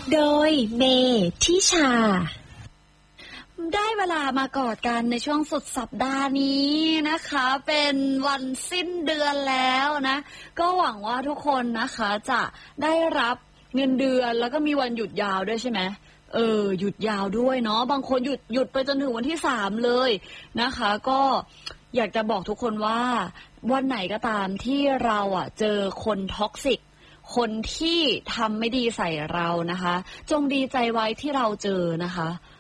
โดยเมทิชาได้เวลามากอดกันในช่วงสุดสัปดาห์นี้นะคะเป็นวันสิ้นเดือนแล้วนะก็หวังว่าทุกคนนะคะจะได้รับเงินเดือนแล้วก็มีวันหยุดยาวด้วยใช่ไหมหยุดยาวด้วยเนาะบางคนหยุดไปจนถึงวันที่3เลยนะคะก็อยากจะบอกทุกคนว่าวันไหนก็ตามที่เราเจอคนท็อกซิกคนที่ทำไม่ดีใส่เรานะคะจงดีใจไว้ที่เราเจอนะคะ